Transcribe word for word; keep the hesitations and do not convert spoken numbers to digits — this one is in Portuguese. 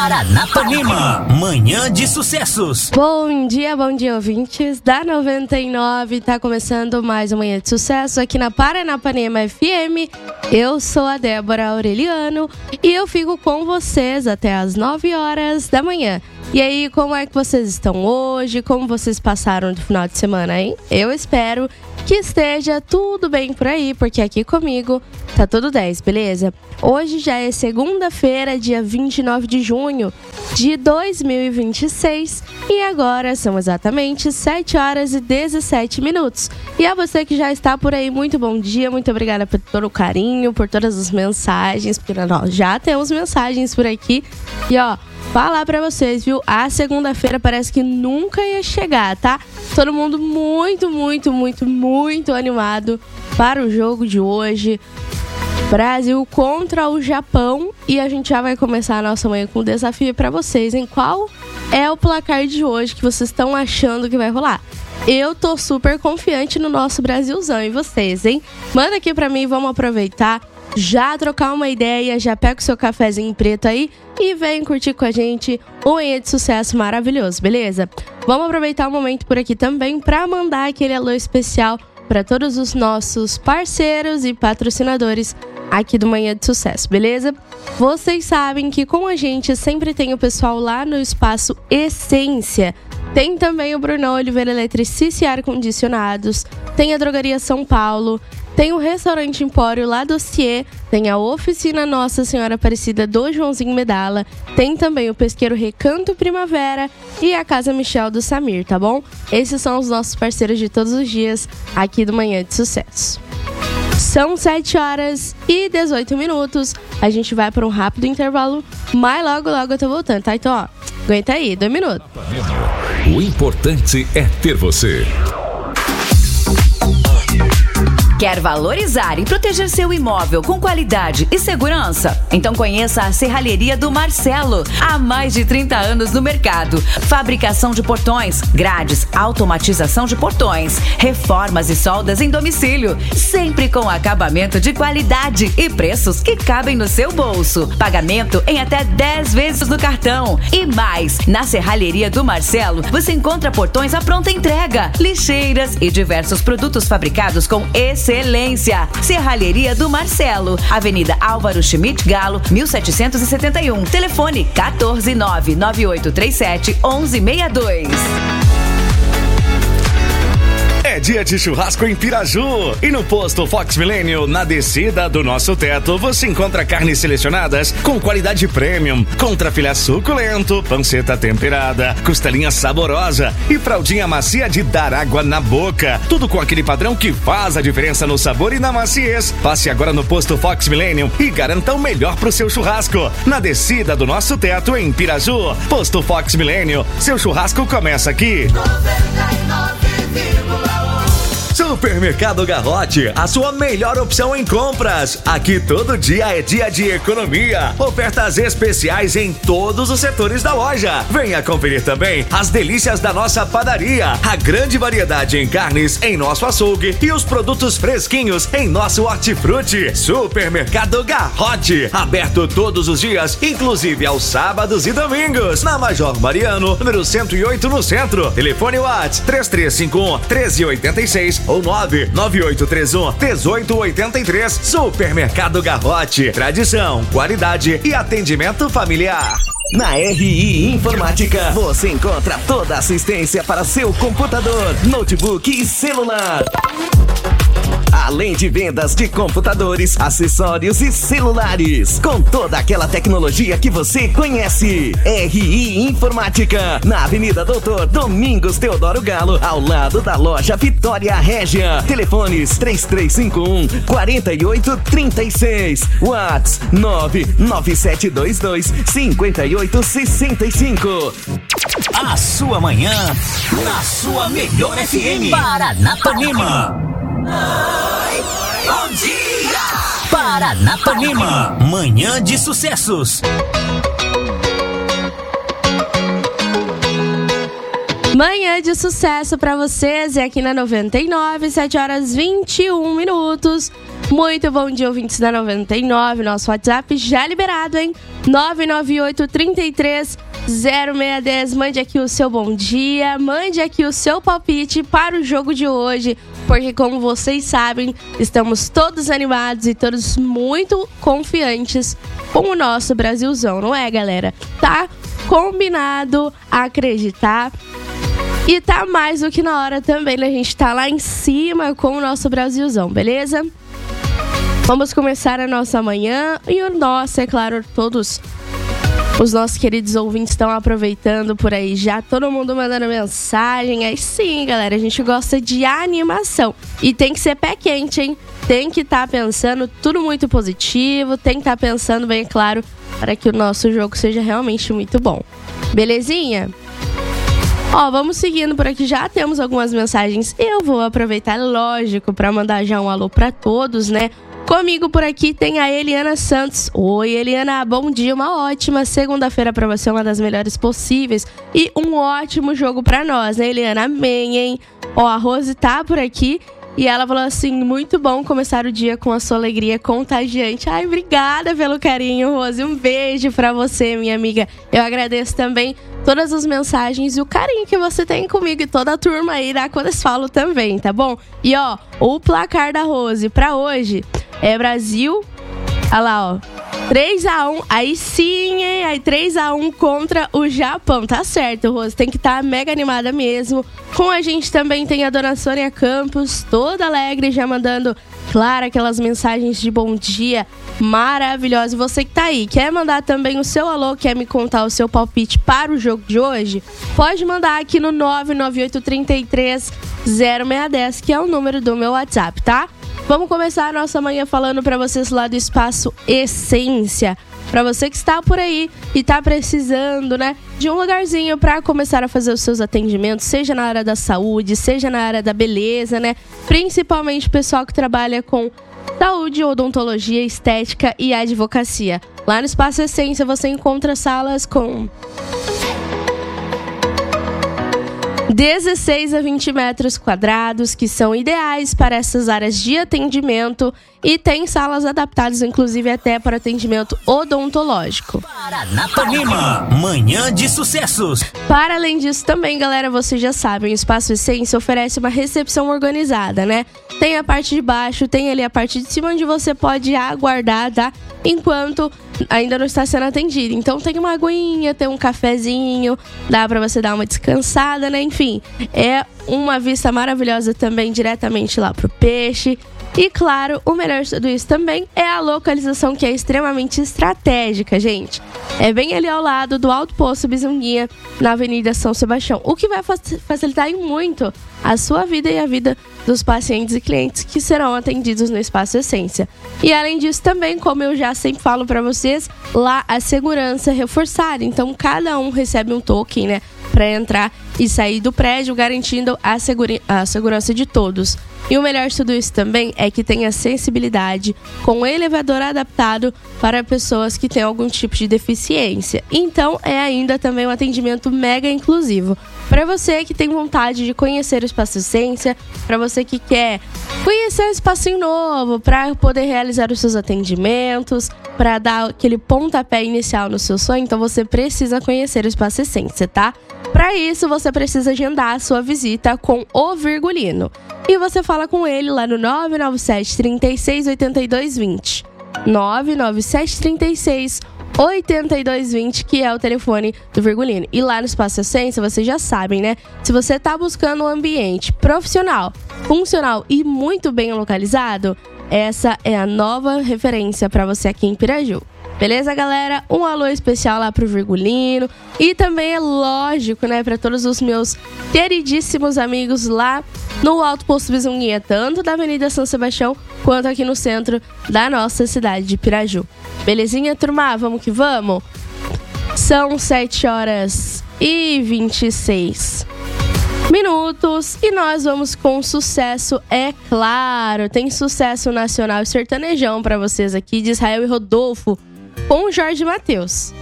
Paranapanema, manhã de sucessos. Bom dia, bom dia, ouvintes da noventa e nove. Tá começando mais uma manhã de sucesso aqui na Paranapanema F M. Eu sou a Débora Aureliano e eu fico com vocês até as nove horas da manhã. E aí, como é que vocês estão hoje? Como vocês passaram do final de semana, hein? Eu espero que esteja tudo bem por aí, porque aqui comigo tá tudo dez, beleza? Hoje já é segunda-feira, dia vinte e nove de junho de dois mil e vinte e seis, e agora são exatamente sete horas e dezessete minutos. E a você que já está por aí, muito bom dia, muito obrigada por todo o carinho, por todas as mensagens, porque nós já temos mensagens por aqui. E ó, falar pra vocês, viu? A segunda-feira parece que nunca ia chegar, tá? Todo mundo muito, muito, muito, muito animado para o jogo de hoje. Brasil contra o Japão. E a gente já vai começar a nossa manhã com um desafio pra vocês, hein? Qual é o placar de hoje que vocês estão achando que vai rolar? Eu tô super confiante no nosso Brasilzão. E vocês, hein? Manda aqui pra mim, vamos aproveitar. Já trocar uma ideia, já pega o seu cafezinho preto aí e vem curtir com a gente um manhã de sucesso maravilhoso, beleza? Vamos aproveitar o momento por aqui também para mandar aquele alô especial para todos os nossos parceiros e patrocinadores aqui do Manhã de Sucesso, beleza? Vocês sabem que com a gente sempre tem o pessoal lá no Espaço Essência. Tem também o Brunão Oliveira Eletricista e Ar-Condicionados, tem a Drogaria São Paulo, tem o Restaurante Empório lá do Cier, tem a Oficina Nossa Senhora Aparecida do Joãozinho Medala, tem também o Pesqueiro Recanto Primavera e a Casa Michel do Samir, tá bom? Esses são os nossos parceiros de todos os dias aqui do Manhã de Sucesso. São sete horas e dezoito minutos, a gente vai para um rápido intervalo, mas logo logo eu tô voltando, tá? Então ó, aguenta aí, dois minutos. O importante é ter você. Quer valorizar e proteger seu imóvel com qualidade e segurança? Então conheça a Serralheria do Marcelo. Há mais de trinta anos no mercado. Fabricação de portões, grades, automatização de portões, reformas e soldas em domicílio. Sempre com acabamento de qualidade e preços que cabem no seu bolso. Pagamento em até dez vezes no cartão. E mais, na Serralheria do Marcelo, você encontra portões à pronta entrega, lixeiras e diversos produtos fabricados com excelência. Excelência. Serralheria do Marcelo, Avenida Álvaro Schmidt Galo, mil setecentos e setenta e um. Telefone quatorze nove nove oito três sete onze seis dois. É dia de churrasco em Piraju. E no posto Fox Millennium, na descida do nosso teto, você encontra carnes selecionadas com qualidade premium, contra filé suculento, panceta temperada, costelinha saborosa e fraldinha macia de dar água na boca. Tudo com aquele padrão que faz a diferença no sabor e na maciez. Passe agora no posto Fox Millennium e garanta o melhor pro seu churrasco. Na descida do nosso teto em Piraju, posto Fox Millennium, seu churrasco começa aqui. noventa e nove vírgula um Supermercado Garrote, a sua melhor opção em compras. Aqui todo dia é dia de economia. Ofertas especiais em todos os setores da loja. Venha conferir também as delícias da nossa padaria. A grande variedade em carnes em nosso açougue e os produtos fresquinhos em nosso hortifruti. Supermercado Garrote, aberto todos os dias, inclusive aos sábados e domingos. Na Major Mariano, número cento e oito no centro. Telefone WhatsApp três três cinco um, um três oito seis ou nove nove oito três um, um oito oito três. Supermercado Garrote, tradição, qualidade e atendimento familiar. Na R I Informática, você encontra toda a assistência para seu computador, notebook e celular. Além de vendas de computadores, acessórios e celulares, com toda aquela tecnologia que você conhece. R I Informática, na Avenida Doutor Domingos Teodoro Galo, ao lado da loja Vitória Régia. Telefones três três cinco um, quatro oito três seis. WhatsApp nove nove sete dois dois, cinco oito seis cinco. A sua manhã, na sua melhor F M. Paranapanema. Oi, bom dia! Paranapanema, manhã de sucessos. Manhã de sucesso pra vocês, e aqui na noventa e nove, sete horas e vinte e um minutos. Muito bom dia, ouvintes da noventa e nove. Nosso WhatsApp já liberado, hein? nove nove oito, três três, zero seis um zero. Mande aqui o seu bom dia, mande aqui o seu palpite para o jogo de hoje, porque como vocês sabem, estamos todos animados e todos muito confiantes com o nosso Brasilzão, não é, galera? Tá combinado acreditar. E tá mais do que na hora também, né? A gente tá lá em cima com o nosso Brasilzão, beleza? Vamos começar a nossa manhã e o nosso, é claro, todos os nossos queridos ouvintes estão aproveitando por aí já, todo mundo mandando mensagem. Aí sim, galera, a gente gosta de animação e tem que ser pé quente, hein? Tem que estar tá pensando tudo muito positivo, tem que estar tá pensando bem claro para que o nosso jogo seja realmente muito bom. Belezinha? Ó, vamos seguindo por aqui, já temos algumas mensagens. Eu vou aproveitar, lógico, para mandar já um alô para todos, né? Comigo por aqui tem a Eliana Santos. Oi, Eliana, bom dia, uma ótima segunda-feira pra você, uma das melhores possíveis. E um ótimo jogo pra nós, né, Eliana? Amém, hein? Ó, a Rose tá por aqui e ela falou assim, muito bom começar o dia com a sua alegria contagiante. Ai, obrigada pelo carinho, Rose. Um beijo pra você, minha amiga. Eu agradeço também todas as mensagens e o carinho que você tem comigo e toda a turma aí da Quando Falo também, tá bom? E ó, o placar da Rose pra hoje é Brasil, olha lá, ó, três a um, aí sim, hein? Aí três a um contra o Japão, tá certo, Rose, tem que estar tá mega animada mesmo. Com a gente também tem a dona Sônia Campos, toda alegre, já mandando, claro, aquelas mensagens de bom dia maravilhosas. Você que tá aí, quer mandar também o seu alô, quer me contar o seu palpite para o jogo de hoje? Pode mandar aqui no nove nove oito, três três, zero seis um zero, que é o número do meu WhatsApp, tá? Vamos começar a nossa manhã falando para vocês lá do Espaço Essência. Para você que está por aí e está precisando, né, de um lugarzinho para começar a fazer os seus atendimentos, seja na área da saúde, seja na área da beleza, né? Principalmente o pessoal que trabalha com saúde, odontologia, estética e advocacia. Lá no Espaço Essência você encontra salas com dezesseis a vinte metros quadrados, que são ideais para essas áreas de atendimento, e tem salas adaptadas, inclusive até para atendimento odontológico. Paranapanema, manhã de sucessos. Para além disso também, galera, vocês já sabem, o Espaço Essência oferece uma recepção organizada, né? Tem a parte de baixo, tem ali a parte de cima, onde você pode aguardar, tá? Enquanto ainda não está sendo atendido. Então tem uma aguinha, tem um cafezinho, dá pra você dar uma descansada, né? Enfim, é uma vista maravilhosa também diretamente lá pro peixe. E claro, o melhor de tudo isso também é a localização, que é extremamente estratégica, gente. É bem ali ao lado do Alto Poço Bizunguinha, na Avenida São Sebastião. O que vai facilitar muito a sua vida e a vida dos pacientes e clientes que serão atendidos no Espaço Essência. E além disso também, como eu já sempre falo para vocês, lá a segurança é reforçada. Então cada um recebe um token, né, para entrar e sair do prédio, garantindo a, segura- a segurança de todos. E o melhor de tudo isso também é que tem acessibilidade com um elevador adaptado para pessoas que têm algum tipo de deficiência. Então é ainda também um atendimento mega inclusivo. Para você que tem vontade de conhecer o Espaço Essência, para você que quer conhecer um espacinho novo, para poder realizar os seus atendimentos, para dar aquele pontapé inicial no seu sonho, então você precisa conhecer o Espaço Essência, tá? Para isso, você precisa agendar a sua visita com o Virgulino. E você fala com ele lá no nove nove sete, três seis, oito dois dois zero. nove nove sete, três seis, oito dois dois zero, que é o telefone do Virgulino. E lá no Espaço Essência, vocês já sabem, né? Se você tá buscando um ambiente profissional, funcional e muito bem localizado, essa é a nova referência para você aqui em Piraju. Beleza, galera? Um alô especial lá pro Virgulino. E também é lógico, né, para todos os meus queridíssimos amigos lá no Alto Poço Bizunguinha, tanto da Avenida São Sebastião quanto aqui no centro da nossa cidade de Piraju. Belezinha, turma? Vamos que vamos? São sete horas e vinte e seis minutos e nós vamos com sucesso, é claro. Tem sucesso nacional e sertanejão para vocês aqui de Israel e Rodolfo com o Jorge Mateus.